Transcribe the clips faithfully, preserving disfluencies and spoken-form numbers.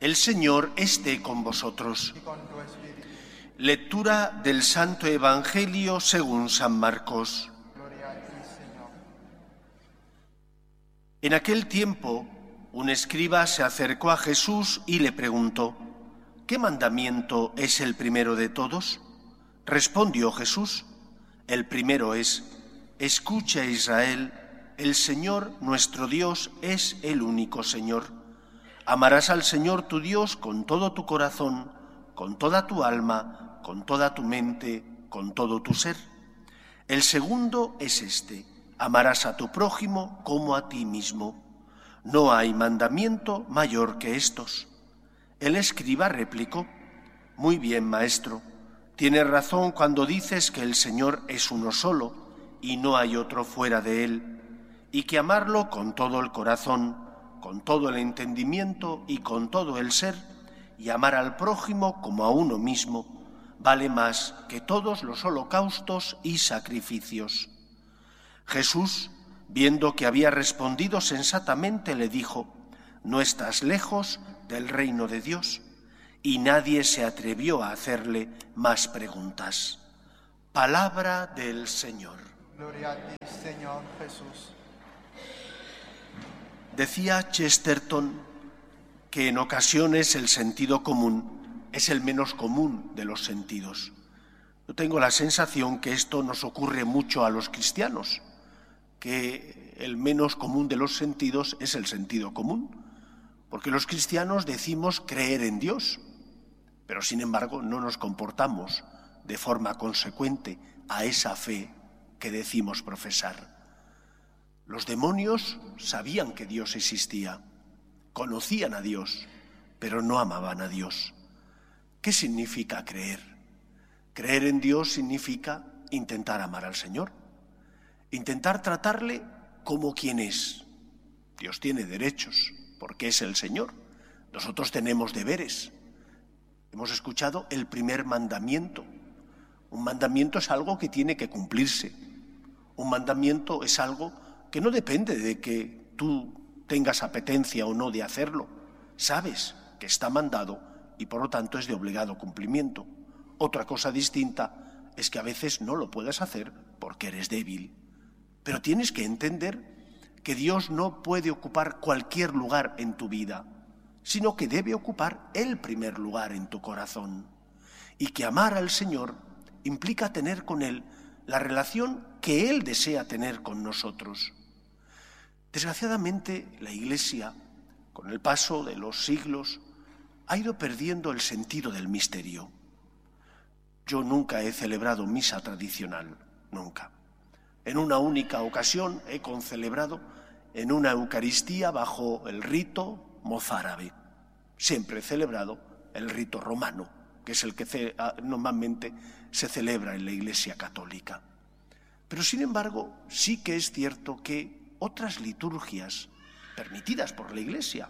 El Señor esté con vosotros. y con tu espíritu. Lectura del Santo Evangelio según San Marcos. Gloria a ti, Señor. En aquel tiempo, un escriba se acercó a Jesús y le preguntó: ¿qué mandamiento es el primero de todos? Respondió Jesús: el primero es: escucha, Israel, el Señor nuestro Dios es el único Señor. Amarás al Señor tu Dios con todo tu corazón, con toda tu alma, con toda tu mente, con todo tu ser. El segundo es este: amarás a tu prójimo como a ti mismo. No hay mandamiento mayor que estos. El escriba replicó: muy bien, maestro, tienes razón cuando dices que el Señor es uno solo y no hay otro fuera de él, y que amarlo con todo el corazón, con todo el entendimiento y con todo el ser, y amar al prójimo como a uno mismo, vale más que todos los holocaustos y sacrificios. Jesús, viendo que había respondido sensatamente, le dijo: no estás lejos del reino de Dios. Y nadie se atrevió a hacerle más preguntas. Palabra del Señor. Gloria a ti, Señor Jesús. Decía Chesterton que en ocasiones el sentido común es el menos común de los sentidos. Yo tengo la sensación que esto nos ocurre mucho a los cristianos, que el menos común de los sentidos es el sentido común, porque los cristianos decimos creer en Dios, pero sin embargo no nos comportamos de forma consecuente a esa fe que decimos profesar. Los demonios sabían que Dios existía, conocían a Dios, pero no amaban a Dios. ¿Qué significa creer? Creer en Dios significa intentar amar al Señor, intentar tratarle como quien es. Dios tiene derechos, porque es el Señor. Nosotros tenemos deberes. Hemos escuchado el primer mandamiento. Un mandamiento es algo que tiene que cumplirse. Un mandamiento es algo que no depende de que tú tengas apetencia o no de hacerlo. Sabes que está mandado y por lo tanto es de obligado cumplimiento. Otra cosa distinta es que a veces no lo puedas hacer porque eres débil. Pero tienes que entender que Dios no puede ocupar cualquier lugar en tu vida, sino que debe ocupar el primer lugar en tu corazón. Y que amar al Señor implica tener con Él la relación que Él desea tener con nosotros. Desgraciadamente, la Iglesia, con el paso de los siglos, ha ido perdiendo el sentido del misterio. Yo nunca he celebrado misa tradicional, nunca. En una única ocasión he concelebrado en una Eucaristía bajo el rito mozárabe. Siempre he celebrado el rito romano, que es el que ce- normalmente se celebra en la Iglesia católica. Pero sin embargo, sí que es cierto que otras liturgias permitidas por la Iglesia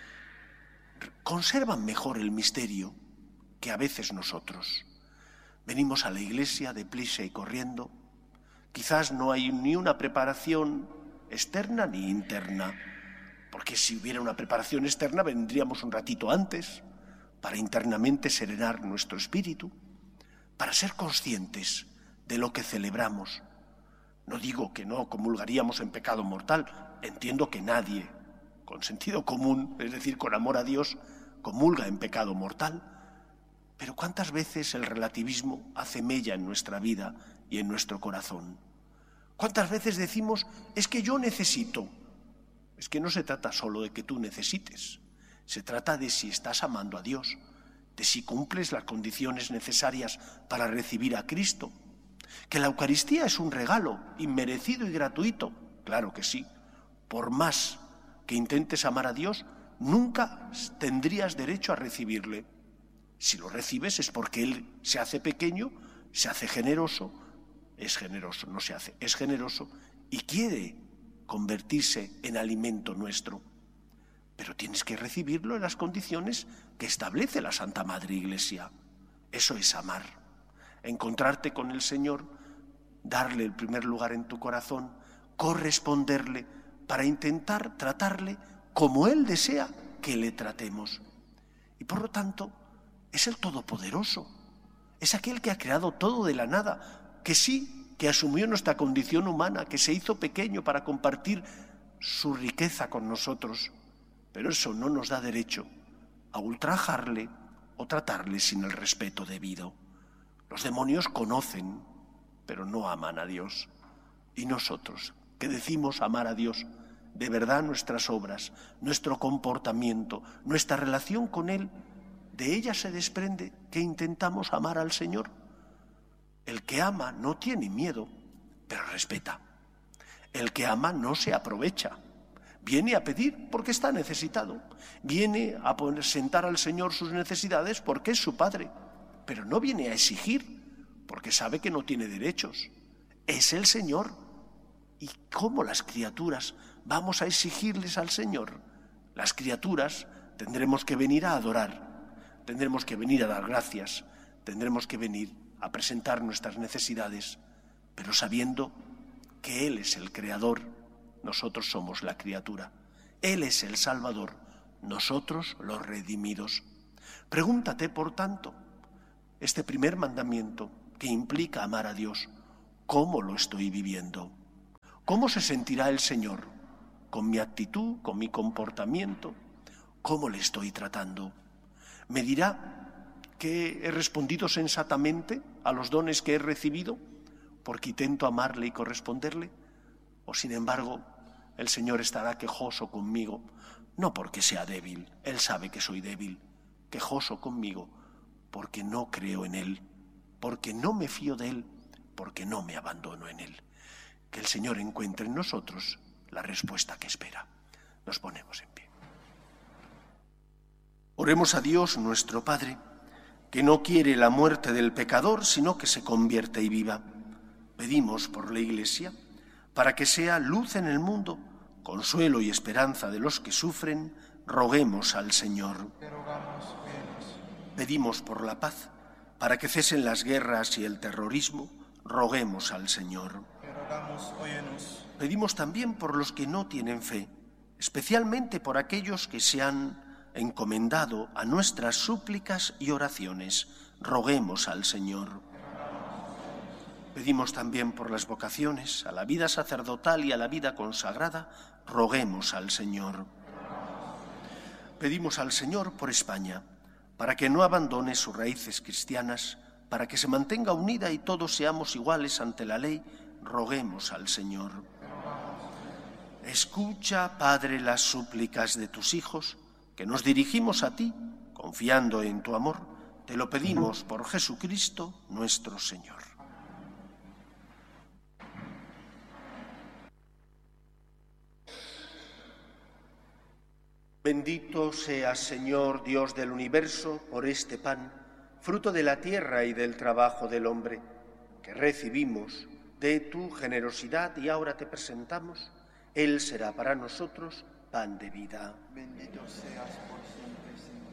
conservan mejor el misterio que a veces nosotros. Venimos a la Iglesia deprisa y corriendo. Quizás no hay ni una preparación externa ni interna, porque si hubiera una preparación externa vendríamos un ratito antes para internamente serenar nuestro espíritu, para ser conscientes de lo que celebramos. No digo que no comulgaríamos en pecado mortal, entiendo que nadie, con sentido común, es decir, con amor a Dios, comulga en pecado mortal. Pero ¿cuántas veces el relativismo hace mella en nuestra vida y en nuestro corazón? ¿Cuántas veces decimos, es que yo necesito? Es que no se trata solo de que tú necesites, se trata de si estás amando a Dios, de si cumples las condiciones necesarias para recibir a Cristo. Que la Eucaristía es un regalo inmerecido y gratuito, claro que sí. Por más que intentes amar a Dios, nunca tendrías derecho a recibirle. Si lo recibes es porque Él se hace pequeño, se hace generoso, es generoso, no se hace, es generoso y quiere convertirse en alimento nuestro. Pero tienes que recibirlo en las condiciones que establece la Santa Madre Iglesia. Eso es amar. Encontrarte con el Señor, darle el primer lugar en tu corazón, corresponderle para intentar tratarle como Él desea que le tratemos. Y por lo tanto, es el Todopoderoso. Es aquel que ha creado todo de la nada, que sí, que asumió nuestra condición humana, que se hizo pequeño para compartir su riqueza con nosotros. Pero eso no nos da derecho a ultrajarle o tratarle sin el respeto debido. Los demonios conocen, pero no aman a Dios. Y nosotros, que decimos amar a Dios, de verdad nuestras obras, nuestro comportamiento, nuestra relación con Él, de ella se desprende que intentamos amar al Señor. El que ama no tiene miedo, pero respeta. El que ama no se aprovecha. Viene a pedir porque está necesitado. Viene a presentar al Señor sus necesidades porque es su Padre. Pero no viene a exigir porque sabe que no tiene derechos. Es el Señor. ¿Y cómo las criaturas vamos a exigirles al Señor? Las criaturas tendremos que venir a adorar. Tendremos que venir a dar gracias, tendremos que venir a presentar nuestras necesidades, pero sabiendo que Él es el Creador, nosotros somos la criatura. Él es el Salvador, nosotros los redimidos. Pregúntate, por tanto, este primer mandamiento que implica amar a Dios, ¿cómo lo estoy viviendo? ¿Cómo se sentirá el Señor? ¿Con mi actitud, con mi comportamiento? ¿Cómo le estoy tratando? ¿Me dirá que he respondido sensatamente a los dones que he recibido porque intento amarle y corresponderle? ¿O sin embargo el Señor estará quejoso conmigo? No porque sea débil, Él sabe que soy débil, quejoso conmigo porque no creo en Él, porque no me fío de Él, porque no me abandono en Él. Que el Señor encuentre en nosotros la respuesta que espera. Nos ponemos en pie. Oremos a Dios, nuestro Padre, que no quiere la muerte del pecador, sino que se convierta y viva. Pedimos por la Iglesia, para que sea luz en el mundo, consuelo y esperanza de los que sufren, roguemos al Señor. Pedimos por la paz, para que cesen las guerras y el terrorismo, roguemos al Señor. Pedimos también por los que no tienen fe, especialmente por aquellos que se han encomendado a nuestras súplicas y oraciones, roguemos al Señor. Pedimos también por las vocaciones, a la vida sacerdotal y a la vida consagrada, roguemos al Señor. Pedimos al Señor por España, para que no abandone sus raíces cristianas, para que se mantenga unida y todos seamos iguales ante la ley, roguemos al Señor. Escucha, Padre, las súplicas de tus hijos, que nos dirigimos a ti, confiando en tu amor, te lo pedimos por Jesucristo nuestro Señor. Bendito seas, Señor, Dios del universo, por este pan, fruto de la tierra y del trabajo del hombre, que recibimos de tu generosidad y ahora te presentamos. Él será para nosotros pan de vida. Bendito seas por siempre, Señor.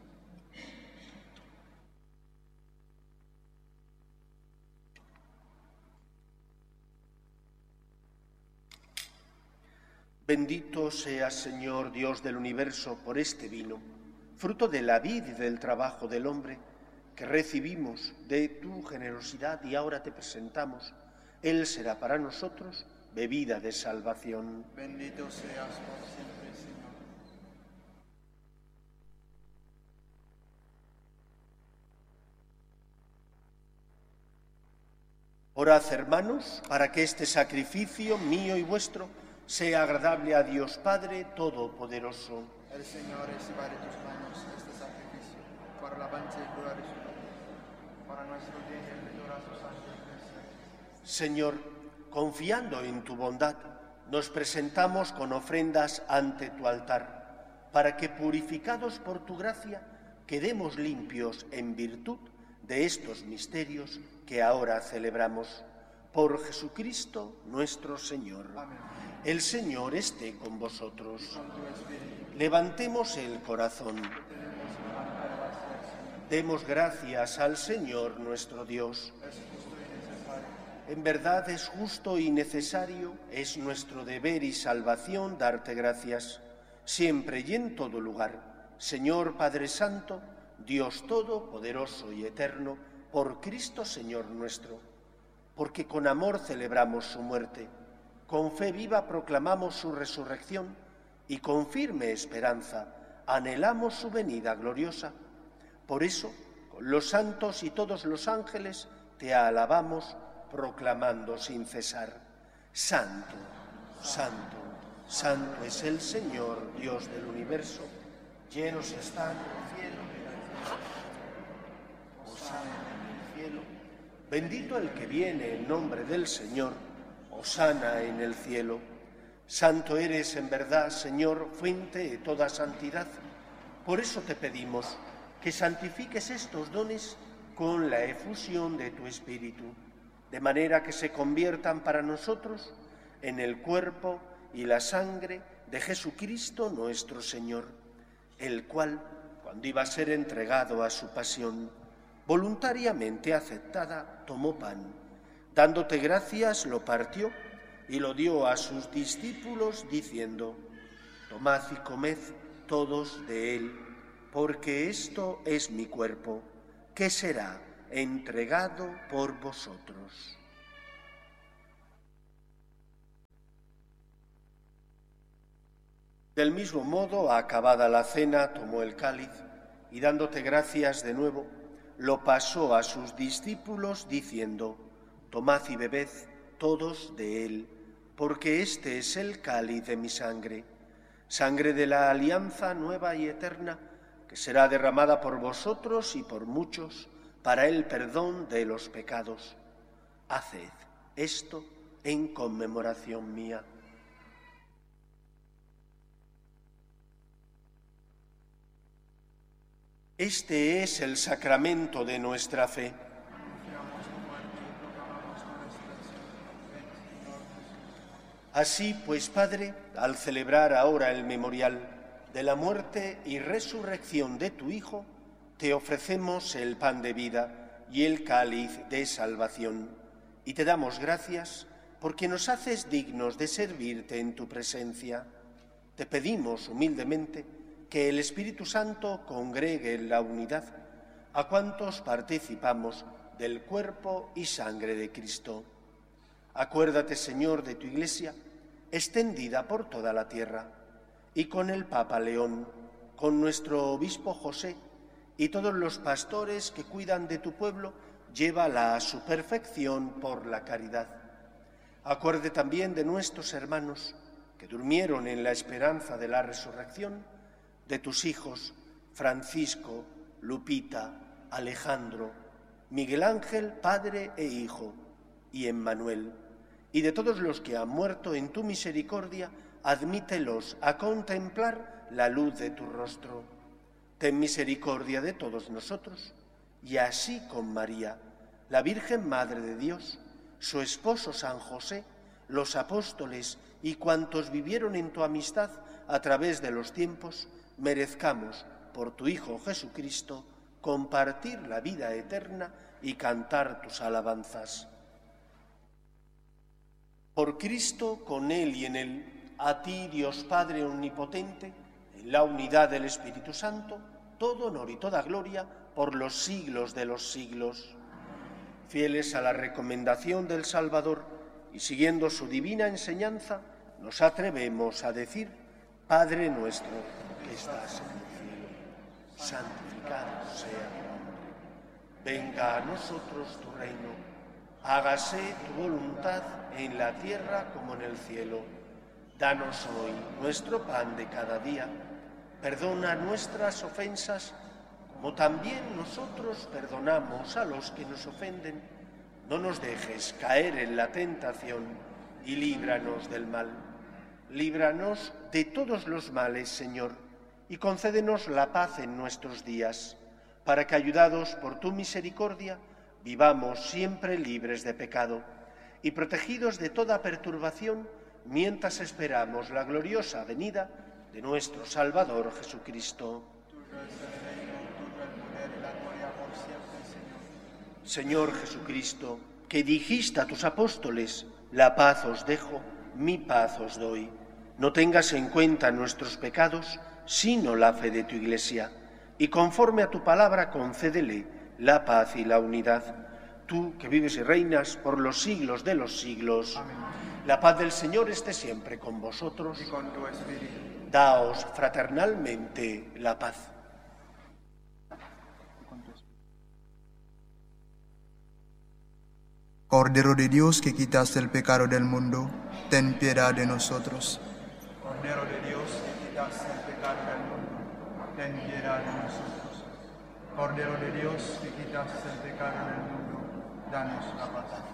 Bendito seas, Señor, Dios del universo, por este vino, fruto de la vid y del trabajo del hombre, que recibimos de tu generosidad y ahora te presentamos. Él será para nosotros bebida de salvación. Bendito seas por siempre, Señor. Orad, hermanos, para que este sacrificio mío y vuestro sea agradable a Dios Padre Todopoderoso. El Señor reciba de tus manos este sacrificio, para la alabanza y gloria de su nombre, para nuestro bien y el de toda su santa iglesia. Señor, confiando en tu bondad, nos presentamos con ofrendas ante tu altar, para que, purificados por tu gracia, quedemos limpios en virtud de estos misterios que ahora celebramos. Por Jesucristo nuestro Señor. Amén. El Señor esté con vosotros. Levantemos el corazón. Demos gracias al Señor nuestro Dios. En verdad es justo y necesario, es nuestro deber y salvación darte gracias, siempre y en todo lugar, Señor Padre Santo, Dios Todopoderoso y Eterno, por Cristo Señor nuestro, porque con amor celebramos su muerte, con fe viva proclamamos su resurrección y con firme esperanza anhelamos su venida gloriosa. Por eso, con los santos y todos los ángeles, te alabamos, proclamando sin cesar: Santo, Santo, Santo es el Señor, Dios del universo. Llenos están el cielo, hosana en el cielo. Bendito el que viene en nombre del Señor, hosana en el cielo. Santo eres en verdad, Señor, fuente de toda santidad. Por eso te pedimos que santifiques estos dones con la efusión de tu Espíritu, de manera que se conviertan para nosotros en el cuerpo y la sangre de Jesucristo nuestro Señor, el cual, cuando iba a ser entregado a su pasión, voluntariamente aceptada, tomó pan, dándote gracias, lo partió y lo dio a sus discípulos, diciendo: tomad y comed todos de él, porque esto es mi cuerpo, que será entregado por vosotros. Del mismo modo, acabada la cena, tomó el cáliz y, dándote gracias de nuevo, lo pasó a sus discípulos, diciendo: tomad y bebed todos de él, porque este es el cáliz de mi sangre, sangre de la alianza nueva y eterna, que será derramada por vosotros y por muchos para el perdón de los pecados. Haced esto en conmemoración mía. Este es el sacramento de nuestra fe. Así pues, Padre, al celebrar ahora el memorial de la muerte y resurrección de tu Hijo, te ofrecemos el pan de vida y el cáliz de salvación, y te damos gracias porque nos haces dignos de servirte en tu presencia. Te pedimos humildemente que el Espíritu Santo congregue en la unidad a cuantos participamos del cuerpo y sangre de Cristo. Acuérdate, Señor, de tu Iglesia, extendida por toda la tierra, y con el Papa León, con nuestro obispo José y todos los pastores que cuidan de tu pueblo, llévala a su perfección por la caridad. Acuerde también de nuestros hermanos que durmieron en la esperanza de la resurrección, de tus hijos Francisco, Lupita, Alejandro, Miguel Ángel, padre e hijo, y Emmanuel, y de todos los que han muerto en tu misericordia, admítelos a contemplar la luz de tu rostro. Ten misericordia de todos nosotros, y así con María, la Virgen Madre de Dios, su esposo San José, los apóstoles y cuantos vivieron en tu amistad a través de los tiempos, merezcamos, por tu Hijo Jesucristo, compartir la vida eterna y cantar tus alabanzas. Por Cristo, con Él y en Él, a ti, Dios Padre Omnipotente, en la unidad del Espíritu Santo, todo honor y toda gloria por los siglos de los siglos. Fieles a la recomendación del Salvador y siguiendo su divina enseñanza, nos atrevemos a decir: Padre nuestro que estás en el cielo, santificado sea tu nombre. Venga a nosotros tu reino, hágase tu voluntad en la tierra como en el cielo. Danos hoy nuestro pan de cada día, perdona nuestras ofensas, como también nosotros perdonamos a los que nos ofenden. No nos dejes caer en la tentación y líbranos del mal. Líbranos de todos los males, Señor, y concédenos la paz en nuestros días, para que, ayudados por tu misericordia, vivamos siempre libres de pecado y protegidos de toda perturbación, mientras esperamos la gloriosa venida de nuestro Salvador Jesucristo. Señor Jesucristo, que dijiste a tus apóstoles: la paz os dejo, mi paz os doy. No tengas en cuenta nuestros pecados, sino la fe de tu Iglesia, y conforme a tu palabra concédele la paz y la unidad. Tú, que vives y reinas por los siglos de los siglos, Amén. La paz del Señor esté siempre con vosotros. Y con tu espíritu. Daos fraternalmente la paz. Cordero de Dios, que quitas el pecado del mundo, ten piedad de nosotros. Cordero de Dios, que quitas el pecado del mundo, ten piedad de nosotros. Cordero de Dios, que quitas el pecado del mundo, danos la paz.